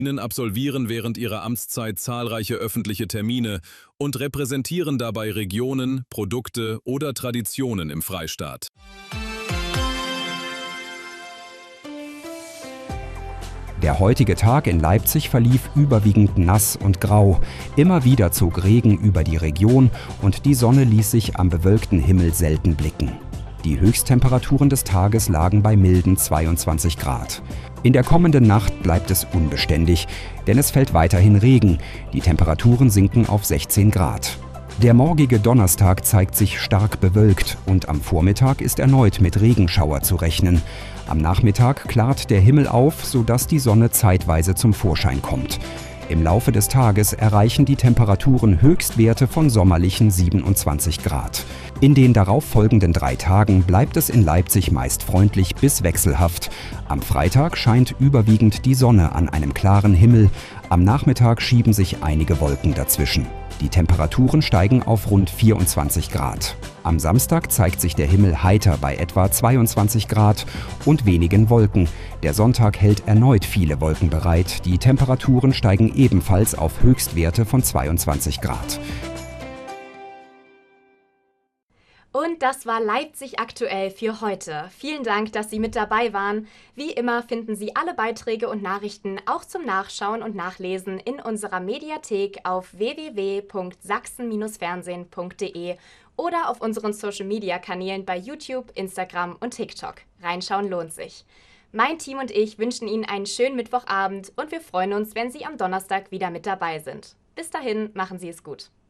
Ihnen absolvieren während ihrer Amtszeit zahlreiche öffentliche Termine und repräsentieren dabei Regionen, Produkte oder Traditionen im Freistaat. Der heutige Tag in Leipzig verlief überwiegend nass und grau. Immer wieder zog Regen über die Region und die Sonne ließ sich am bewölkten Himmel selten blicken. Die Höchsttemperaturen des Tages lagen bei milden 22 Grad. In der kommenden Nacht bleibt es unbeständig, denn es fällt weiterhin Regen. Die Temperaturen sinken auf 16 Grad. Der morgige Donnerstag zeigt sich stark bewölkt und am Vormittag ist erneut mit Regenschauer zu rechnen. Am Nachmittag klart der Himmel auf, sodass die Sonne zeitweise zum Vorschein kommt. Im Laufe des Tages erreichen die Temperaturen Höchstwerte von sommerlichen 27 Grad. In den darauffolgenden 3 Tagen bleibt es in Leipzig meist freundlich bis wechselhaft. Am Freitag scheint überwiegend die Sonne an einem klaren Himmel. Am Nachmittag schieben sich einige Wolken dazwischen. Die Temperaturen steigen auf rund 24 Grad. Am Samstag zeigt sich der Himmel heiter bei etwa 22 Grad und wenigen Wolken. Der Sonntag hält erneut viele Wolken bereit. Die Temperaturen steigen ebenfalls auf Höchstwerte von 22 Grad. Und das war Leipzig aktuell für heute. Vielen Dank, dass Sie mit dabei waren. Wie immer finden Sie alle Beiträge und Nachrichten auch zum Nachschauen und Nachlesen in unserer Mediathek auf www.sachsen-fernsehen.de oder auf unseren Social-Media-Kanälen bei YouTube, Instagram und TikTok. Reinschauen lohnt sich. Mein Team und ich wünschen Ihnen einen schönen Mittwochabend und wir freuen uns, wenn Sie am Donnerstag wieder mit dabei sind. Bis dahin, machen Sie es gut.